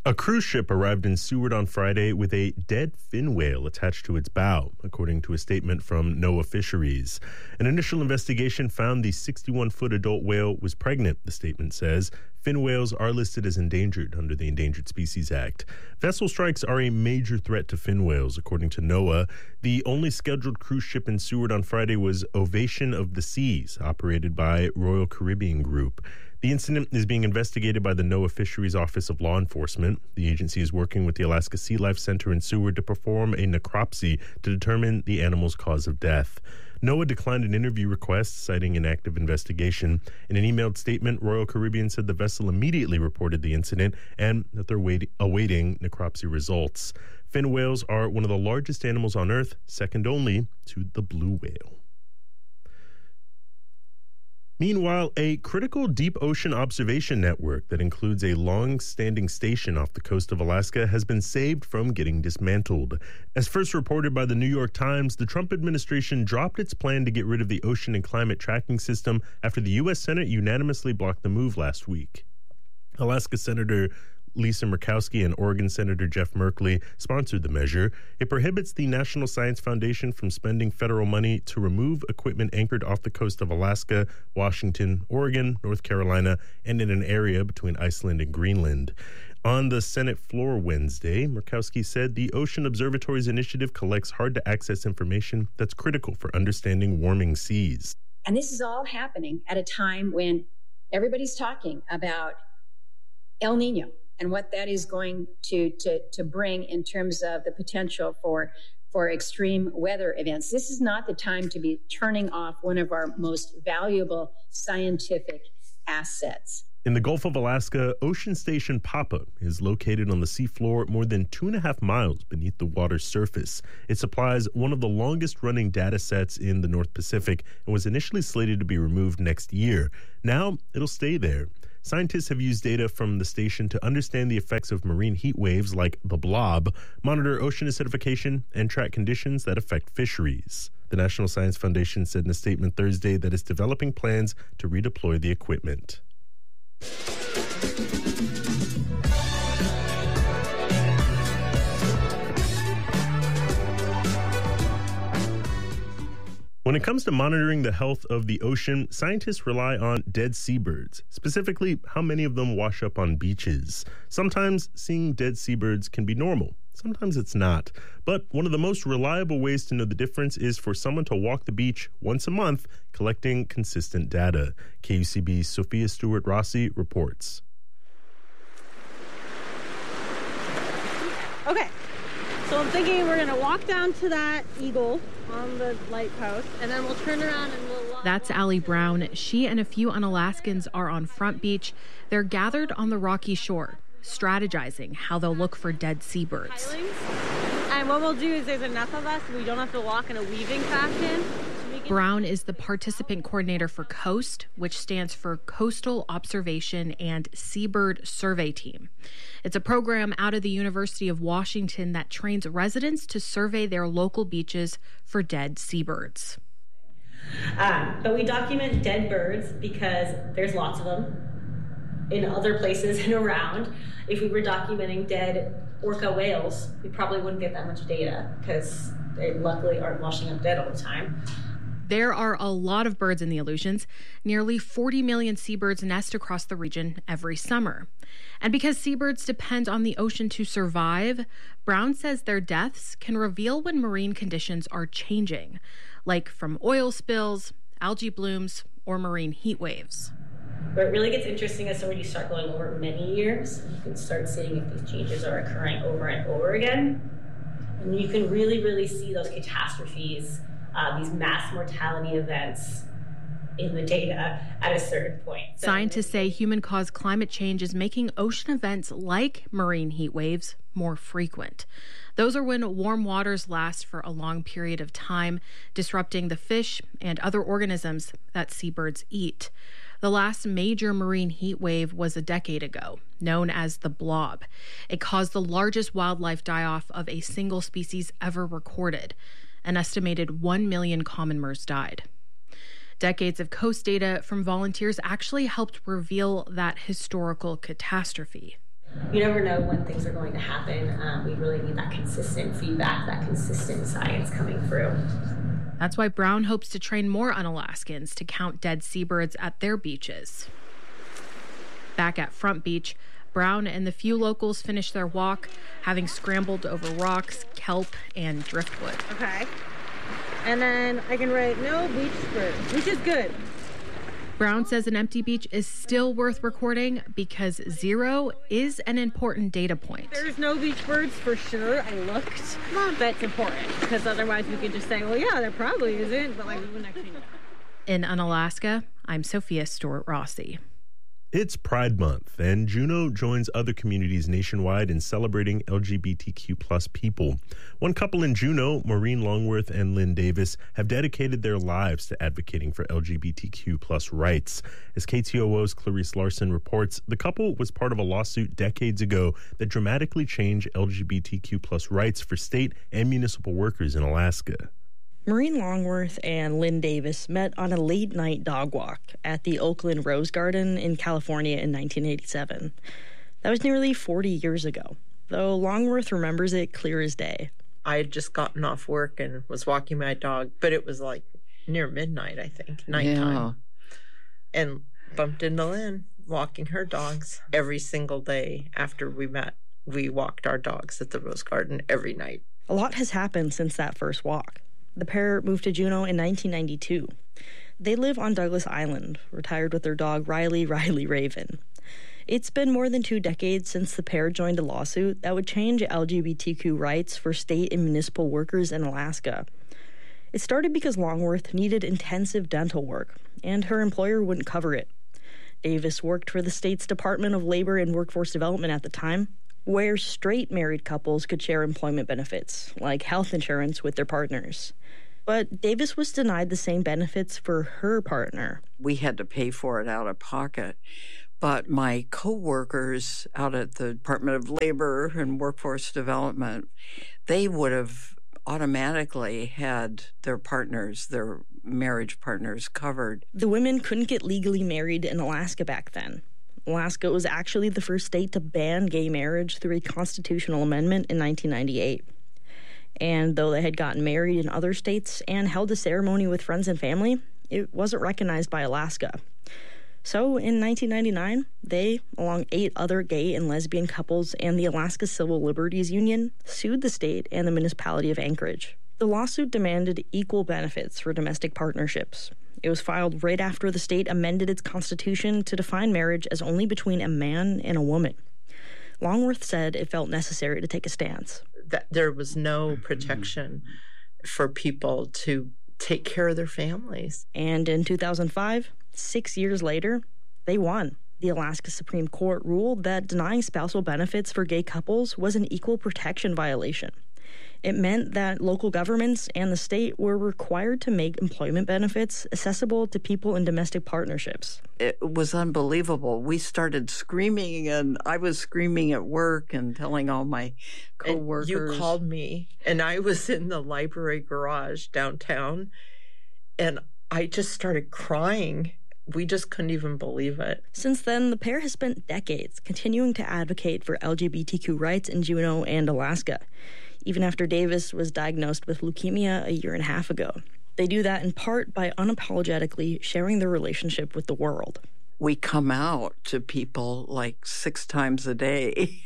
A cruise ship arrived in Seward on Friday with a dead fin whale attached to its bow, according to a statement from NOAA Fisheries. An initial investigation found the 61-foot adult whale was pregnant, the statement says. Fin whales are listed as endangered under the Endangered Species Act. Vessel strikes are a major threat to fin whales, according to NOAA. The only scheduled cruise ship in Seward on Friday was Ovation of the Seas, operated by Royal Caribbean Group. The incident is being investigated by the NOAA Fisheries Office of Law Enforcement. The agency is working with the Alaska Sea Life Center in Seward to perform a necropsy to determine the animal's cause of death. NOAA declined an interview request, citing an active investigation. In an emailed statement, Royal Caribbean said the vessel immediately reported the incident and that they're awaiting necropsy results. Fin whales are one of the largest animals on Earth, second only to the blue whale. Meanwhile, a critical deep ocean observation network that includes a long-standing station off the coast of Alaska has been saved from getting dismantled. As first reported by the New York Times, the Trump administration dropped its plan to get rid of the ocean and climate tracking system after the U.S. Senate unanimously blocked the move last week. Alaska Senator Lisa Murkowski and Oregon Senator Jeff Merkley sponsored the measure. It prohibits the National Science Foundation from spending federal money to remove equipment anchored off the coast of Alaska, Washington, Oregon, North Carolina, and in an area between Iceland and Greenland. On the Senate floor Wednesday, Murkowski said the Ocean Observatory's initiative collects hard-to-access information that's critical for understanding warming seas. And this is all happening at a time when everybody's talking about El Nino and what that is going to bring in terms of the potential for extreme weather events. This is not the time to be turning off one of our most valuable scientific assets. In the Gulf of Alaska, Ocean Station Papa is located on the seafloor more than 2.5 miles beneath the water's surface. It supplies one of the longest-running data sets in the North Pacific and was initially slated to be removed next year. Now it'll stay there. Scientists have used data from the station to understand the effects of marine heat waves like the blob, monitor ocean acidification, and track conditions that affect fisheries. The National Science Foundation said in a statement Thursday that it's developing plans to redeploy the equipment. When it comes to monitoring the health of the ocean, scientists rely on dead seabirds, specifically how many of them wash up on beaches. Sometimes seeing dead seabirds can be normal. Sometimes it's not. But one of the most reliable ways to know the difference is for someone to walk the beach once a month, collecting consistent data. KUCB's Sophia Stewart-Rossi reports. Okay, so I'm thinking we're going to walk down to that eagle on the light post, and then we'll turn around and we'll... That's Allie Brown. She and a few Unalaskans are on Front Beach. They're gathered on the rocky shore, strategizing how they'll look for dead seabirds. And what we'll do is there's enough of us, we don't have to walk in a weaving fashion. Brown is the participant coordinator for COAST, which stands for Coastal Observation and Seabird Survey Team. It's a program out of the University of Washington that trains residents to survey their local beaches for dead seabirds. But we document dead birds because there's lots of them in other places and around. If we were documenting dead orca whales, we probably wouldn't get that much data because they luckily aren't washing up dead all the time. There are a lot of birds in the Aleutians. Nearly 40 million seabirds nest across the region every summer. And because seabirds depend on the ocean to survive, Brown says their deaths can reveal when marine conditions are changing, like from oil spills, algae blooms, or marine heat waves. Where it really gets interesting is when you start going over many years, you can start seeing if these changes are occurring over and over again. And you can really, really see those catastrophes, these mass mortality events in the data at a certain point. Scientists say human-caused climate change is making ocean events like marine heat waves more frequent. Those are when warm waters last for a long period of time, disrupting the fish and other organisms that seabirds eat. The last major marine heat wave was a decade ago, known as the blob. It caused the largest wildlife die-off of a single species ever recorded. An estimated 1 million commoners died. Decades of coast data from volunteers actually helped reveal that historical catastrophe. You never know when things are going to happen. We really need that consistent feedback, that consistent science coming through. That's why Brown hopes to train more Unalaskans to count dead seabirds at their beaches. Back at Front Beach, Brown and the few locals finished their walk, having scrambled over rocks, kelp, and driftwood. Okay. And then I can write no beach birds, which is good. Brown says an empty beach is still worth recording because 0 is an important data point. There's no beach birds for sure. I looked. That's important because otherwise we could just say, well, yeah, there probably isn't, but like we wouldn't actually know. In Unalaska, I'm Sophia Stewart-Rossi. It's Pride Month, and Juneau joins other communities nationwide in celebrating LGBTQ plus people. One couple in Juneau, Maureen Longworth and Lynn Davis, have dedicated their lives to advocating for LGBTQ plus rights. As KTOO's Clarice Larson reports, the couple was part of a lawsuit decades ago that dramatically changed LGBTQ plus rights for state and municipal workers in Alaska. Maureen Longworth and Lynn Davis met on a late-night dog walk at the Oakland Rose Garden in California in 1987. That was nearly 40 years ago, though Longworth remembers it clear as day. I had just gotten off work and was walking my dog, but it was like near midnight, I think, nighttime. Yeah. And bumped into Lynn walking her dogs every single day after we met. We walked our dogs at the Rose Garden every night. A lot has happened since that first walk. The pair moved to Juneau in 1992. They live on Douglas Island, retired with their dog Riley Raven. It's been more than 2 decades since the pair joined a lawsuit that would change LGBTQ rights for state and municipal workers in Alaska. It started because Longworth needed intensive dental work, and her employer wouldn't cover it. Davis worked for the state's Department of Labor and Workforce Development at the time, where straight married couples could share employment benefits, like health insurance, with their partners. But Davis was denied the same benefits for her partner. We had to pay for it out of pocket. But my co-workers out at the Department of Labor and Workforce Development, they would have automatically had their partners, their marriage partners, covered. The women couldn't get legally married in Alaska back then. Alaska was actually the first state to ban gay marriage through a constitutional amendment in 1998. And though they had gotten married in other states and held a ceremony with friends and family, it wasn't recognized by Alaska. So in 1999, they, along 8 other gay and lesbian couples and the Alaska Civil Liberties Union, sued the state and the municipality of Anchorage. The lawsuit demanded equal benefits for domestic partnerships. It was filed right after the state amended its constitution to define marriage as only between a man and a woman. Longworth said it felt necessary to take a stance. That there was no protection for people to take care of their families. And in 2005, 6 years later, they won. The Alaska Supreme Court ruled that denying spousal benefits for gay couples was an equal protection violation. It meant that local governments and the state were required to make employment benefits accessible to people in domestic partnerships. It was unbelievable. We started screaming, and I was screaming at work and telling all my coworkers. And you called me, and I was in the library garage downtown, and I just started crying. We just couldn't even believe it. Since then, the pair has spent decades continuing to advocate for LGBTQ rights in Juneau and Alaska, even after Davis was diagnosed with leukemia a year and a half ago. They do that in part by unapologetically sharing their relationship with the world. We come out to people like 6 times a day,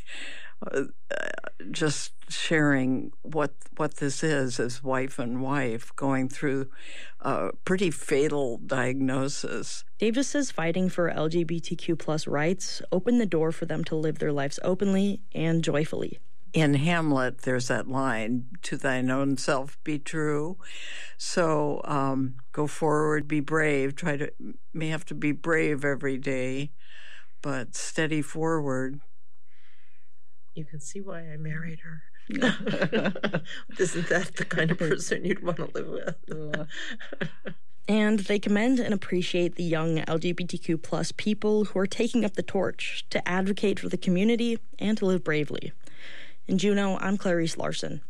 just sharing what this is as wife and wife going through a pretty fatal diagnosis. Davis says fighting for LGBTQ plus rights opened the door for them to live their lives openly and joyfully. In Hamlet, there's that line, "To thine own self be true." So go forward, be brave. May have to be brave every day, but steady forward. You can see why I married her. Isn't that the kind of person you'd want to live with? And they commend and appreciate the young LGBTQ plus people who are taking up the torch to advocate for the community and to live bravely. In Juneau, I'm Clarice Larson.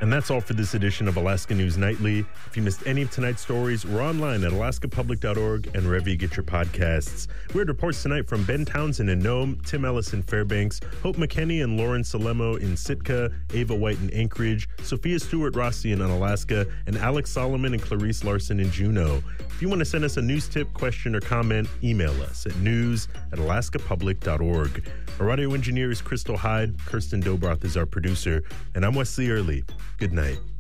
And that's all for this edition of Alaska News Nightly. If you missed any of tonight's stories, we're online at alaskapublic.org and wherever you get your podcasts. We had reports tonight from Ben Townsend in Nome, Tim Ellis in Fairbanks, Hope McKenney and Lauren Salemo in Sitka, Ava White in Anchorage, Sophia Stewart Rossi in Unalaska, and Alex Solomon and Clarice Larson in Juneau. If you want to send us a news tip, question, or comment, email us at news@alaskapublic.org. Our audio engineer is Crystal Hyde. Kirsten Dobroth is our producer. And I'm Wesley Early. Good night.